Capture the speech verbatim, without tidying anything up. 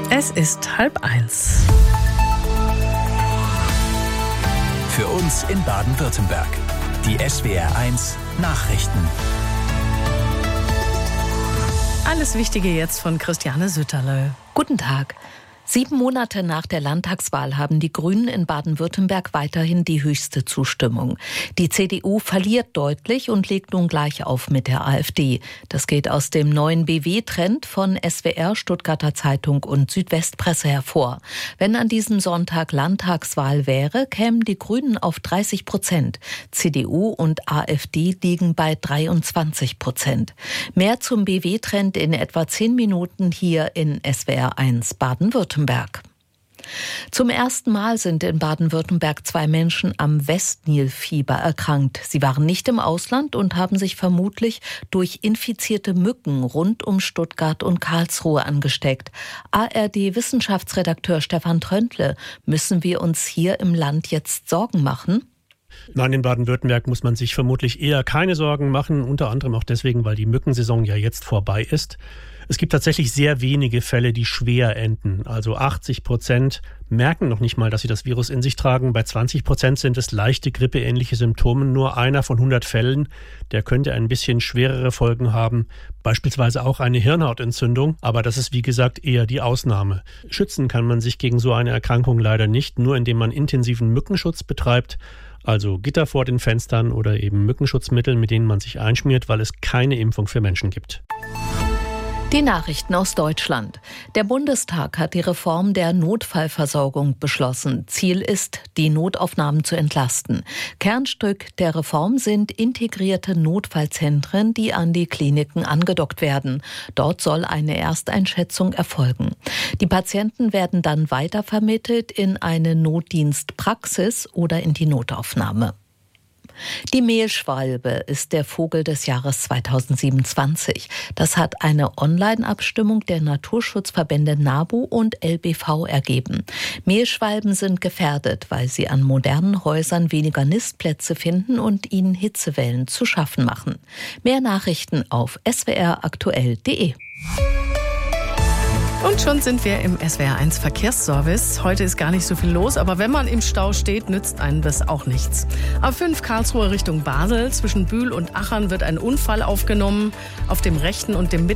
Es ist halb eins. Für uns in Baden-Württemberg. Die S W R eins Nachrichten. Alles Wichtige jetzt von Christiane Sütterle. Guten Tag. Sieben Monate nach der Landtagswahl haben die Grünen in Baden-Württemberg weiterhin die höchste Zustimmung. Die C D U verliert deutlich und legt nun gleich auf mit der AfD. Das geht aus dem neuen B W-Trend von S W R, Stuttgarter Zeitung und Südwestpresse hervor. Wenn an diesem Sonntag Landtagswahl wäre, kämen die Grünen auf dreißig Prozent. C D U und AfD liegen bei dreiundzwanzig Prozent. Mehr zum B W-Trend in etwa zehn Minuten hier in S W R eins Baden-Württemberg. Zum ersten Mal sind in Baden-Württemberg zwei Menschen am Westnilfieber erkrankt. Sie waren nicht im Ausland und haben sich vermutlich durch infizierte Mücken rund um Stuttgart und Karlsruhe angesteckt. A R D-Wissenschaftsredakteur Stefan Tröntle, müssen wir uns hier im Land jetzt Sorgen machen? Nein, in Baden-Württemberg muss man sich vermutlich eher keine Sorgen machen, unter anderem auch deswegen, weil die Mückensaison ja jetzt vorbei ist. Es gibt tatsächlich sehr wenige Fälle, die schwer enden. Also achtzig Prozent merken noch nicht mal, dass sie das Virus in sich tragen. Bei zwanzig Prozent sind es leichte grippeähnliche Symptome. Nur einer von hundert Fällen, der könnte ein bisschen schwerere Folgen haben. Beispielsweise auch eine Hirnhautentzündung. Aber das ist, wie gesagt, eher die Ausnahme. Schützen kann man sich gegen so eine Erkrankung leider nicht, nur indem man intensiven Mückenschutz betreibt. Also Gitter vor den Fenstern oder eben Mückenschutzmittel, mit denen man sich einschmiert, weil es keine Impfung für Menschen gibt. Die Nachrichten aus Deutschland. Der Bundestag hat die Reform der Notfallversorgung beschlossen. Ziel ist, die Notaufnahmen zu entlasten. Kernstück der Reform sind integrierte Notfallzentren, die an die Kliniken angedockt werden. Dort soll eine Ersteinschätzung erfolgen. Die Patienten werden dann weitervermittelt in eine Notdienstpraxis oder in die Notaufnahme. Die Mehlschwalbe ist der Vogel des Jahres zweitausendsiebenundzwanzig. Das hat eine Online-Abstimmung der Naturschutzverbände NABU und L B V ergeben. Mehlschwalben sind gefährdet, weil sie an modernen Häusern weniger Nistplätze finden und ihnen Hitzewellen zu schaffen machen. Mehr Nachrichten auf s w r aktuell punkt d e. Und schon sind wir im S W R eins Verkehrsservice. Heute ist gar nicht so viel los, aber wenn man im Stau steht, nützt einem das auch nichts. A fünf Karlsruhe Richtung Basel, zwischen Bühl und Achern wird ein Unfall aufgenommen. Auf dem rechten und dem mittleren